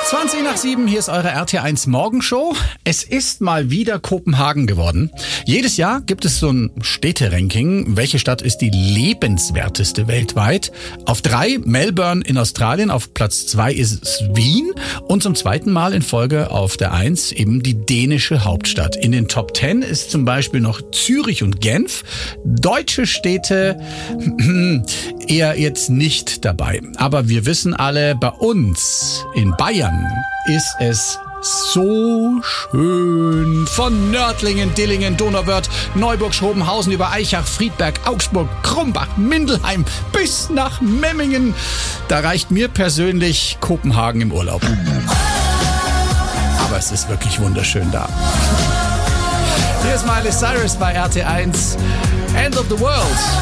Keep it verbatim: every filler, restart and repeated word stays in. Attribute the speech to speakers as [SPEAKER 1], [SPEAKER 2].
[SPEAKER 1] zwanzig nach sieben, hier ist eure R T eins Morgenshow. Es ist mal wieder Kopenhagen geworden. Jedes Jahr gibt es so ein Städteranking. Welche Stadt ist die lebenswerteste weltweit? Auf drei Melbourne in Australien, auf Platz zwei ist es Wien und zum zweiten Mal in Folge auf der Eins eben die dänische Hauptstadt. In den Top Ten ist zum Beispiel noch Zürich und Genf. Deutsche Städte eher jetzt nicht dabei. Aber wir wissen alle, bei uns in Bayern ist es so schön. Von Nördlingen, Dillingen, Donauwörth, Neuburg, Schrobenhausen über Aichach, Friedberg, Augsburg, Krumbach, Mindelheim bis nach Memmingen. Da reicht mir persönlich Kopenhagen im Urlaub. Aber es ist wirklich wunderschön da. Hier ist Miley Cyrus bei R T eins. End of the World.